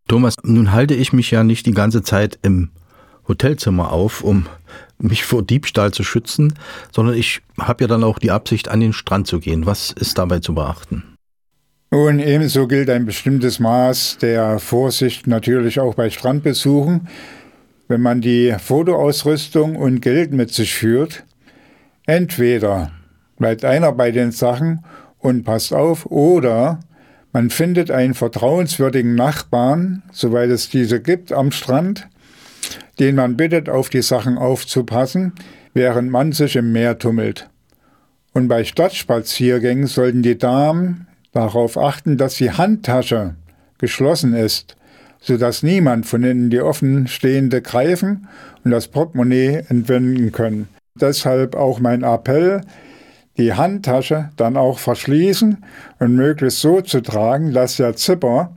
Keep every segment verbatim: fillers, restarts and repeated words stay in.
Thomas, nun halte ich mich ja nicht die ganze Zeit im Hotelzimmer auf, um mich vor Diebstahl zu schützen, sondern ich habe ja dann auch die Absicht, an den Strand zu gehen. Was ist dabei zu beachten? Nun, ebenso gilt ein bestimmtes Maß der Vorsicht natürlich auch bei Strandbesuchen. Wenn man die Fotoausrüstung und Geld mit sich führt, entweder bleibt einer bei den Sachen und passt auf, oder man findet einen vertrauenswürdigen Nachbarn, soweit es diese gibt, am Strand, den man bittet, auf die Sachen aufzupassen, während man sich im Meer tummelt. Und bei Stadtspaziergängen sollten die Damen darauf achten, dass die Handtasche geschlossen ist, sodass niemand von innen die offenstehende greifen und das Portemonnaie entwenden können. Deshalb auch mein Appell, die Handtasche dann auch verschließen und möglichst so zu tragen, dass der Zipper,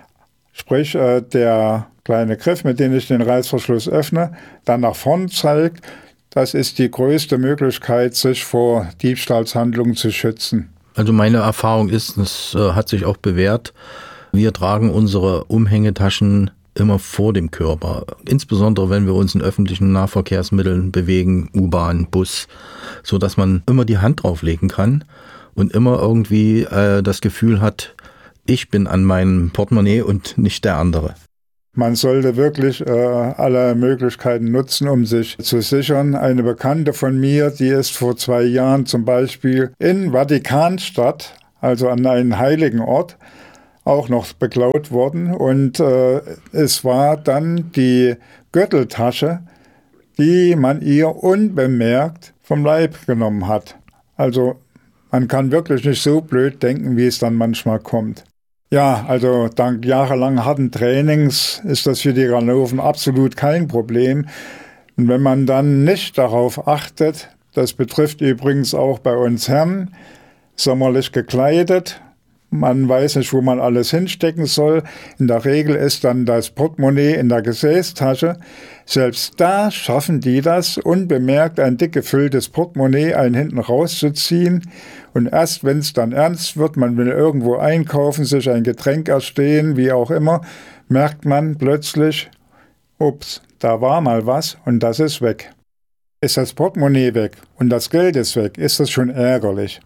sprich äh, der kleine Griff, mit dem ich den Reißverschluss öffne, dann nach vorn zeigt. Das ist die größte Möglichkeit, sich vor Diebstahlshandlungen zu schützen. Also meine Erfahrung ist, es äh, hat sich auch bewährt, wir tragen unsere Umhängetaschen immer vor dem Körper. Insbesondere, wenn wir uns in öffentlichen Nahverkehrsmitteln bewegen, U-Bahn, Bus, so dass man immer die Hand drauflegen kann und immer irgendwie äh, das Gefühl hat, ich bin an meinem Portemonnaie und nicht der andere. Man sollte wirklich äh, alle Möglichkeiten nutzen, um sich zu sichern. Eine Bekannte von mir, die ist vor zwei Jahren zum Beispiel in Vatikanstadt, also an einem heiligen Ort, auch noch beklaut worden. Und äh, es war dann die Gürteltasche, die man ihr unbemerkt vom Leib genommen hat. Also man kann wirklich nicht so blöd denken, wie es dann manchmal kommt. Ja, also dank jahrelang harten Trainings ist das für die Ganoven absolut kein Problem. Und wenn man dann nicht darauf achtet, das betrifft übrigens auch bei uns Herren, sommerlich gekleidet, man weiß nicht, wo man alles hinstecken soll. In der Regel ist dann das Portemonnaie in der Gesäßtasche. Selbst da schaffen die das, unbemerkt ein dick gefülltes Portemonnaie einen hinten rauszuziehen. Und erst wenn es dann ernst wird, man will irgendwo einkaufen, sich ein Getränk erstehen, wie auch immer, merkt man plötzlich, ups, da war mal was und das ist weg. Ist das Portemonnaie weg und das Geld ist weg, ist das schon ärgerlich.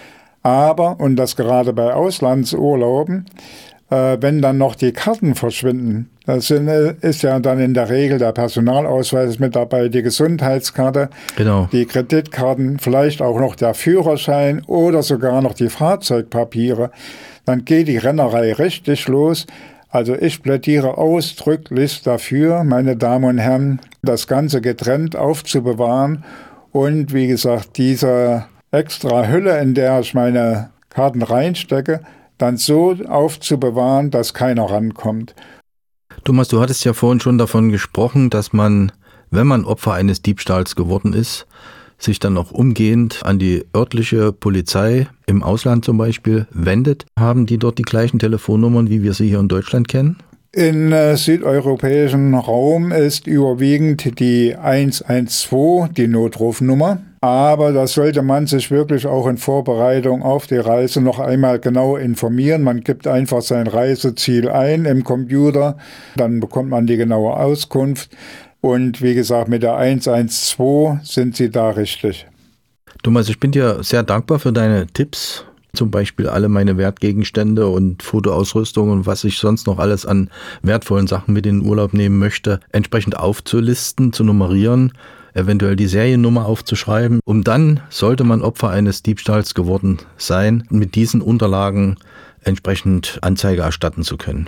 Aber, und das gerade bei Auslandsurlauben, äh, wenn dann noch die Karten verschwinden, das sind, ist ja dann in der Regel der Personalausweis mit dabei, die Gesundheitskarte, genau, die Kreditkarten, vielleicht auch noch der Führerschein oder sogar noch die Fahrzeugpapiere, dann geht die Rennerei richtig los. Also ich plädiere ausdrücklich dafür, meine Damen und Herren, das Ganze getrennt aufzubewahren und wie gesagt, diese extra Hülle, in der ich meine Karten reinstecke, dann so aufzubewahren, dass keiner rankommt. Thomas, du hattest ja vorhin schon davon gesprochen, dass man, wenn man Opfer eines Diebstahls geworden ist, sich dann auch umgehend an die örtliche Polizei im Ausland zum Beispiel wendet. Haben die dort die gleichen Telefonnummern, wie wir sie hier in Deutschland kennen? Im äh, südeuropäischen Raum ist überwiegend die eins eins zwei die Notrufnummer. Aber da sollte man sich wirklich auch in Vorbereitung auf die Reise noch einmal genau informieren. Man gibt einfach sein Reiseziel ein im Computer, dann bekommt man die genaue Auskunft. Und wie gesagt, mit der eins eins zwei sind Sie da richtig. Thomas, ich bin dir sehr dankbar für deine Tipps. Zum Beispiel alle meine Wertgegenstände und Fotoausrüstung und was ich sonst noch alles an wertvollen Sachen mit in den Urlaub nehmen möchte, entsprechend aufzulisten, zu nummerieren, eventuell die Seriennummer aufzuschreiben, um dann, sollte man Opfer eines Diebstahls geworden sein, mit diesen Unterlagen entsprechend Anzeige erstatten zu können.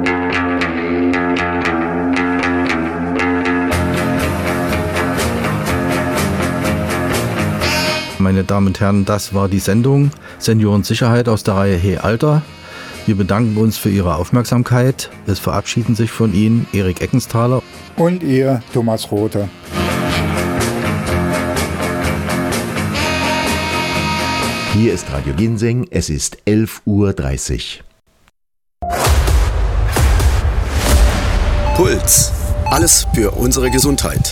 Meine Damen und Herren, das war die Sendung Seniorensicherheit aus der Reihe Hey Alter. Wir bedanken uns für Ihre Aufmerksamkeit. Es verabschieden sich von Ihnen Erik Eckenthaler und Ihr Thomas Rothe. Hier ist Radio Ginseng, es ist elf Uhr dreißig. Puls. Alles für unsere Gesundheit.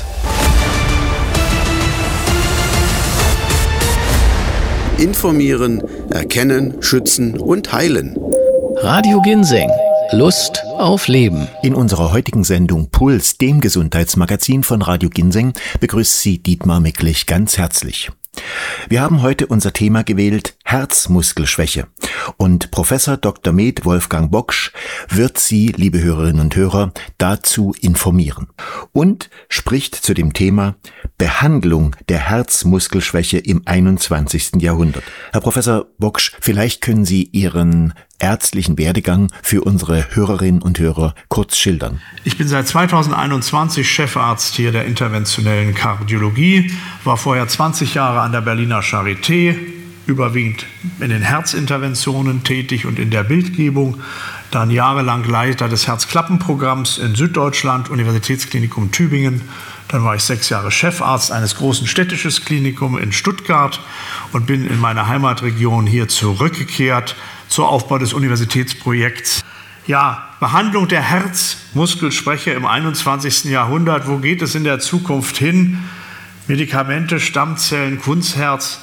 Informieren, erkennen, schützen und heilen. Radio Ginseng. Lust auf Leben. In unserer heutigen Sendung Puls, dem Gesundheitsmagazin von Radio Ginseng, begrüßt Sie Dietmar Micklich ganz herzlich. Wir haben heute unser Thema gewählt, Herzmuskelschwäche. Und Professor Doktor Med Wolfgang Boksch wird Sie, liebe Hörerinnen und Hörer, dazu informieren. Und spricht zu dem Thema Behandlung der Herzmuskelschwäche im einundzwanzigsten Jahrhundert. Herr Professor Boksch, vielleicht können Sie Ihren ärztlichen Werdegang für unsere Hörerinnen und Hörer kurz schildern. Ich bin seit zweitausendeinundzwanzig Chefarzt hier der interventionellen Kardiologie, war vorher zwanzig Jahre an der Berliner Charité, überwiegend in den Herzinterventionen tätig und in der Bildgebung, dann jahrelang Leiter des Herzklappenprogramms in Süddeutschland, Universitätsklinikum Tübingen. Dann war ich sechs Jahre Chefarzt eines großen städtischen Klinikums in Stuttgart und bin in meine Heimatregion hier zurückgekehrt zum Aufbau des Universitätsprojekts. Ja, Behandlung der Herzmuskelschwäche im einundzwanzigsten Jahrhundert. Wo geht es in der Zukunft hin? Medikamente, Stammzellen, Kunstherz.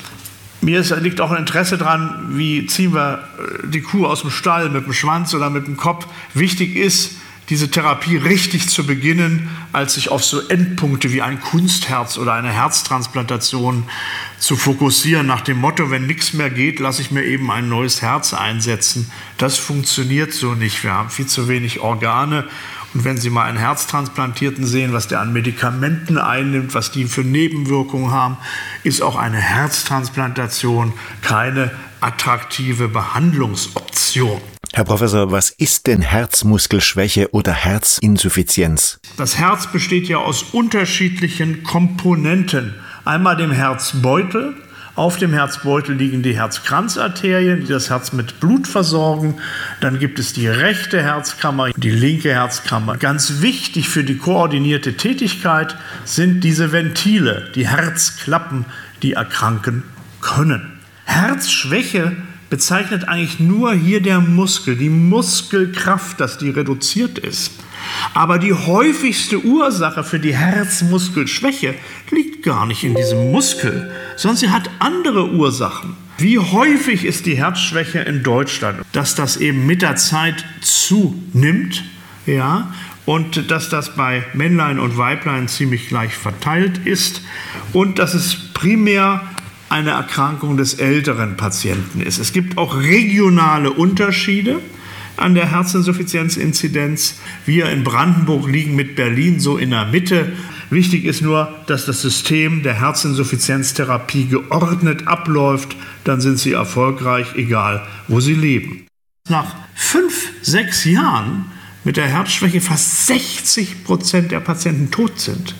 Mir ist, liegt auch ein Interesse daran, wie ziehen wir die Kuh aus dem Stall, mit dem Schwanz oder mit dem Kopf. Wichtig ist, diese Therapie richtig zu beginnen, als sich auf so Endpunkte wie ein Kunstherz oder eine Herztransplantation zu fokussieren, nach dem Motto, wenn nichts mehr geht, lasse ich mir eben ein neues Herz einsetzen. Das funktioniert so nicht. Wir haben viel zu wenig Organe. Und wenn Sie mal einen Herztransplantierten sehen, was der an Medikamenten einnimmt, was die für Nebenwirkungen haben, ist auch eine Herztransplantation keine attraktive Behandlungsoption. Herr Professor, was ist denn Herzmuskelschwäche oder Herzinsuffizienz? Das Herz besteht ja aus unterschiedlichen Komponenten. Einmal dem Herzbeutel. Auf dem Herzbeutel liegen die Herzkranzarterien, die das Herz mit Blut versorgen. Dann gibt es die rechte Herzkammer, die linke Herzkammer. Ganz wichtig für die koordinierte Tätigkeit sind diese Ventile, die Herzklappen, die erkranken können. Herzschwäche bezeichnet eigentlich nur hier der Muskel, die Muskelkraft, dass die reduziert ist. Aber die häufigste Ursache für die Herzmuskelschwäche liegt gar nicht in diesem Muskel, sondern sie hat andere Ursachen. Wie häufig ist die Herzschwäche in Deutschland? Dass das eben mit der Zeit zunimmt, ja, und dass das bei Männlein und Weiblein ziemlich gleich verteilt ist und dass es primär eine Erkrankung des älteren Patienten ist. Es gibt auch regionale Unterschiede an der Herzinsuffizienzinzidenz. Wir in Brandenburg liegen mit Berlin so in der Mitte. Wichtig ist nur, dass das System der Herzinsuffizienztherapie geordnet abläuft. Dann sind Sie erfolgreich, egal wo Sie leben. Nach fünf, sechs Jahren mit der Herzschwäche fast sechzig Prozent der Patienten tot sind.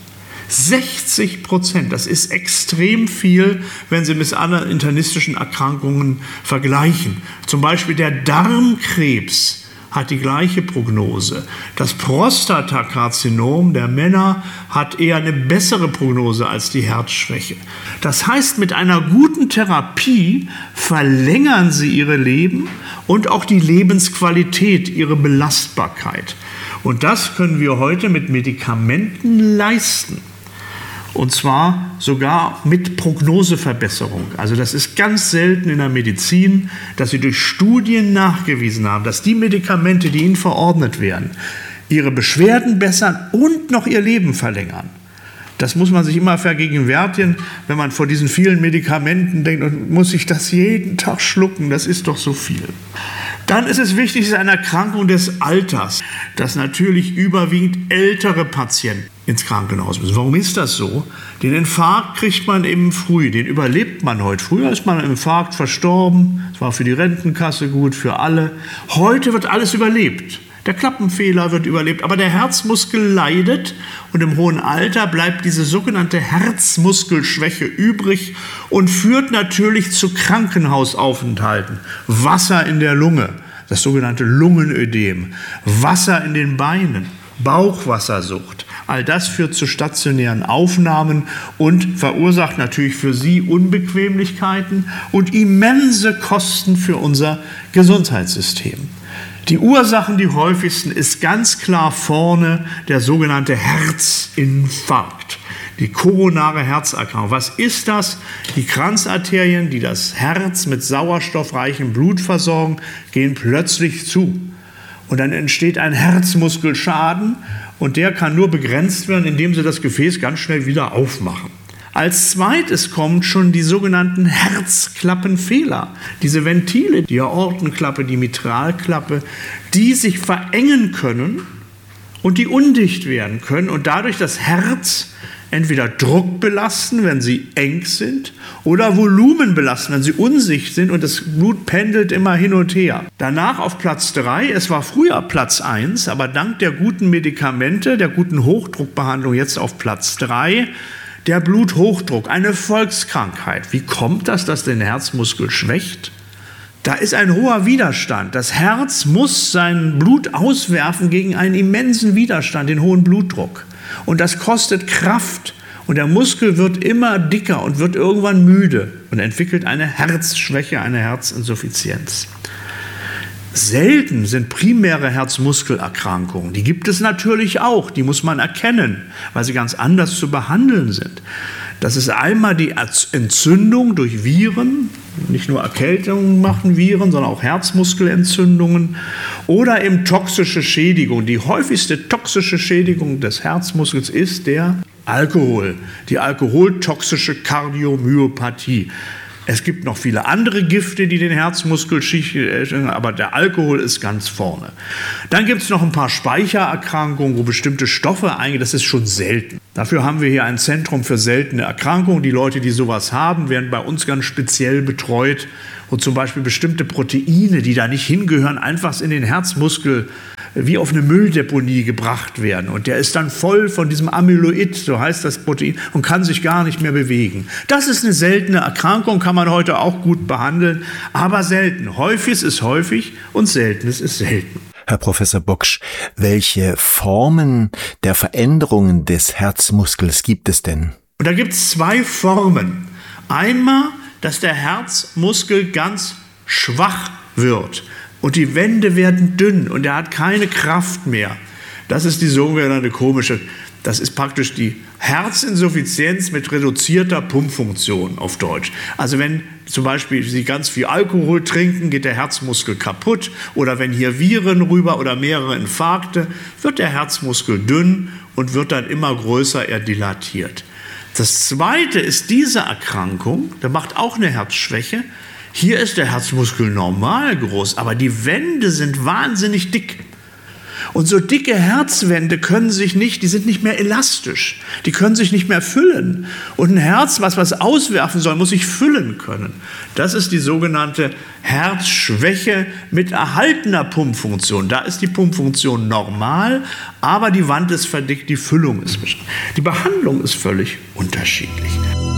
sechzig Prozent, das ist extrem viel, wenn Sie mit anderen internistischen Erkrankungen vergleichen. Zum Beispiel der Darmkrebs hat die gleiche Prognose. Das Prostatakarzinom der Männer hat eher eine bessere Prognose als die Herzschwäche. Das heißt, mit einer guten Therapie verlängern Sie Ihre Leben und auch die Lebensqualität, Ihre Belastbarkeit. Und das können wir heute mit Medikamenten leisten. Und zwar sogar mit Prognoseverbesserung. Also das ist ganz selten in der Medizin, dass sie durch Studien nachgewiesen haben, dass die Medikamente, die ihnen verordnet werden, ihre Beschwerden bessern und noch ihr Leben verlängern. Das muss man sich immer vergegenwärtigen, wenn man vor diesen vielen Medikamenten denkt, und muss ich das jeden Tag schlucken, das ist doch so viel. Dann ist es wichtig, es ist eine Erkrankung des Alters, dass natürlich überwiegend ältere Patienten ins Krankenhaus müssen. Warum ist das so? Den Infarkt kriegt man eben früh, den überlebt man heute. Früher ist man im Infarkt verstorben, das war für die Rentenkasse gut, für alle. Heute wird alles überlebt. Der Klappenfehler wird überlebt, aber der Herzmuskel leidet und im hohen Alter bleibt diese sogenannte Herzmuskelschwäche übrig und führt natürlich zu Krankenhausaufenthalten. Wasser in der Lunge, das sogenannte Lungenödem, Wasser in den Beinen, Bauchwassersucht. All das führt zu stationären Aufnahmen und verursacht natürlich für Sie Unbequemlichkeiten und immense Kosten für unser Gesundheitssystem. Die Ursachen, die häufigsten, ist ganz klar vorne der sogenannte Herzinfarkt, die koronare Herzerkrankung. Was ist das? Die Kranzarterien, die das Herz mit sauerstoffreichem Blut versorgen, gehen plötzlich zu. Und dann entsteht ein Herzmuskelschaden und der kann nur begrenzt werden, indem Sie das Gefäß ganz schnell wieder aufmachen. Als zweites kommt schon die sogenannten Herzklappenfehler. Diese Ventile, die Aortenklappe, die Mitralklappe, die sich verengen können und die undicht werden können und dadurch das Herz entweder Druck belasten, wenn sie eng sind, oder Volumen belasten, wenn sie undicht sind und das Blut pendelt immer hin und her. Danach auf Platz drei, es war früher Platz eins, aber dank der guten Medikamente, der guten Hochdruckbehandlung jetzt auf Platz drei, der Bluthochdruck, eine Volkskrankheit. Wie kommt das, dass den Herzmuskel schwächt? Da ist ein hoher Widerstand. Das Herz muss sein Blut auswerfen gegen einen immensen Widerstand, den hohen Blutdruck. Und das kostet Kraft. Und der Muskel wird immer dicker und wird irgendwann müde und entwickelt eine Herzschwäche, eine Herzinsuffizienz. Selten sind primäre Herzmuskelerkrankungen. Die gibt es natürlich auch, die muss man erkennen, weil sie ganz anders zu behandeln sind. Das ist einmal die Entzündung durch Viren, nicht nur Erkältungen machen Viren, sondern auch Herzmuskelentzündungen oder eben toxische Schädigung. Die häufigste toxische Schädigung des Herzmuskels ist der Alkohol, die alkoholtoxische Kardiomyopathie. Es gibt noch viele andere Gifte, die den Herzmuskel schädigen, aber der Alkohol ist ganz vorne. Dann gibt es noch ein paar Speichererkrankungen, wo bestimmte Stoffe eingehen, das ist schon selten. Dafür haben wir hier ein Zentrum für seltene Erkrankungen. Die Leute, die sowas haben, werden bei uns ganz speziell betreut, wo zum Beispiel bestimmte Proteine, die da nicht hingehören, einfach in den Herzmuskel wie auf eine Mülldeponie gebracht werden. Und der ist dann voll von diesem Amyloid, so heißt das Protein, und kann sich gar nicht mehr bewegen. Das ist eine seltene Erkrankung, kann man heute auch gut behandeln, aber selten. Häufig ist häufig und Seltenes ist selten. Herr Professor Boksch, welche Formen der Veränderungen des Herzmuskels gibt es denn? Und da gibt es zwei Formen. Einmal, dass der Herzmuskel ganz schwach wird. Und die Wände werden dünn und er hat keine Kraft mehr. Das ist die sogenannte komische, das ist praktisch die Herzinsuffizienz mit reduzierter Pumpfunktion auf Deutsch. Also wenn zum Beispiel Sie ganz viel Alkohol trinken, geht der Herzmuskel kaputt. Oder wenn hier Viren rüber oder mehrere Infarkte, wird der Herzmuskel dünn und wird dann immer größer, er dilatiert. Das Zweite ist diese Erkrankung, der macht auch eine Herzschwäche. Hier ist der Herzmuskel normal groß, aber die Wände sind wahnsinnig dick. Und so dicke Herzwände können sich nicht, die sind nicht mehr elastisch, die können sich nicht mehr füllen. Und ein Herz, was was auswerfen soll, muss sich füllen können. Das ist die sogenannte Herzschwäche mit erhaltener Pumpfunktion. Da ist die Pumpfunktion normal, aber die Wand ist verdickt, die Füllung ist beschränkt. Die Behandlung ist völlig unterschiedlich.